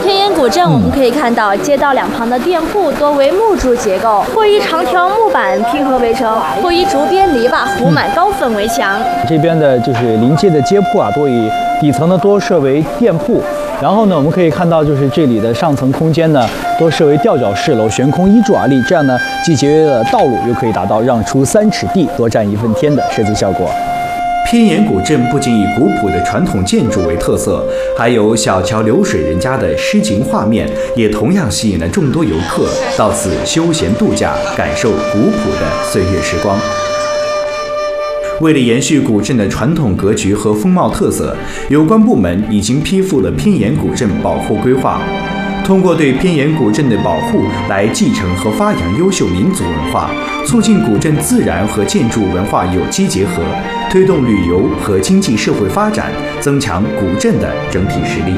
偏岩古镇，我们可以看到街道两旁的店铺多为木柱结构，或以长条木板拼合围成，或以竹编篱笆糊满高粉围墙。 这边的就是临街的街铺啊，多以底层呢多设为店铺。然后呢，我们可以看到，就是这里的上层空间呢，多设为吊脚式楼，悬空一柱而立，这样呢，既节约了道路，又可以达到让出3尺地，多占1分天的设计效果。 偏岩古镇不仅以古朴的传统建筑为特色，还有小桥流水人家的诗情画面，也同样吸引了众多游客到此休闲度假，感受古朴的岁月时光。为了延续古镇的传统格局和风貌特色，有关部门已经批复了偏岩古镇保护规划，通过对偏岩古镇的保护来继承和发扬优秀民族文化，促进古镇自然和建筑文化有机结合，推动旅游和经济社会发展，增强古镇的整体实力。